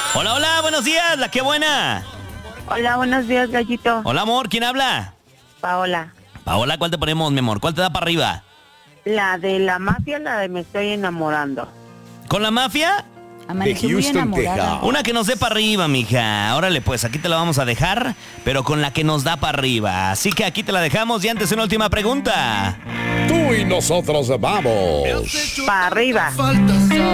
Hola, hola, buenos días, la que buena. Hola, buenos días, Gallito. Hola, amor, ¿quién habla? Paola. Paola, ¿cuál te ponemos, mi amor? ¿Cuál te da para arriba? La de la mafia, la de me estoy enamorando. ¿Con la mafia? Amanecí muy enamorada. Una que nos dé para arriba, mija. Órale, pues aquí te la vamos a dejar, pero con la que nos da para arriba. Así que aquí te la dejamos y antes una última pregunta. Tú y nosotros vamos. Para arriba.